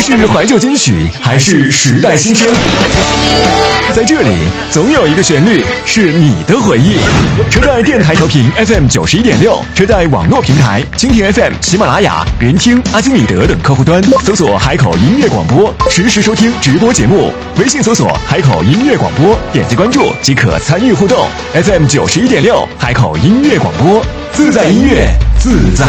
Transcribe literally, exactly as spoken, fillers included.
是怀旧金曲，还是时代新声？在这里，总有一个旋律是你的回忆。车载电台调频 F M 九十一点六，车载网络平台蜻蜓 F M、喜马拉雅、人听、阿基米德等客户端搜索海口音乐广播，实时收听直播节目。微信搜索海口音乐广播，点击关注即可参与互动。F M 九十一点六，海口音乐广播，自在音乐，自在